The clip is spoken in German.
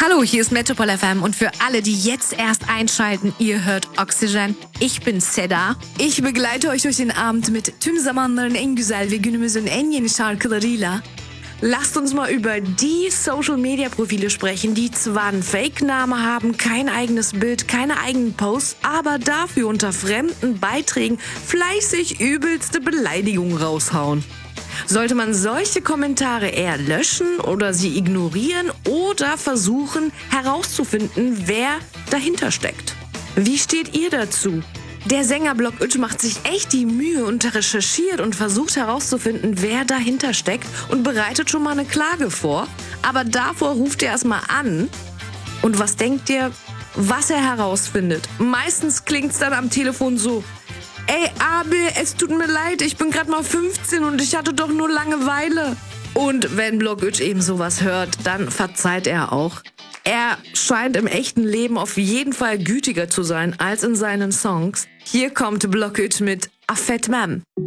Hallo, hier ist Metropol FM und für alle, die jetzt erst einschalten, ihr hört Oxygen. Ich bin Seda. Ich begleite euch durch den Abend mit tüm zamanların en güzel ve günümüzün en yeni şarkılarıyla. Lasst uns mal über die Social-Media-Profile sprechen, die zwar einen Fake-Namen haben, kein eigenes Bild, keine eigenen Posts, aber dafür unter fremden Beiträgen fleißig übelste Beleidigungen raushauen. Sollte man solche Kommentare eher löschen oder sie ignorieren oder versuchen herauszufinden, wer dahinter steckt? Wie steht ihr dazu? Der Sänger Block Uç macht sich echt die Mühe und recherchiert und versucht herauszufinden, wer dahinter steckt und bereitet schon mal eine Klage vor. Aber davor ruft er erstmal an. Und was denkt ihr, was er herausfindet? Meistens klingt's dann am Telefon so: Ey, Abi, es tut mir leid, ich bin gerade mal 15 und ich hatte doch nur Langeweile. Und wenn Block Uç eben sowas hört, dann verzeiht er auch. Er scheint im echten Leben auf jeden Fall gütiger zu sein als in seinen Songs. Hier kommt Block Uç mit Affetmem.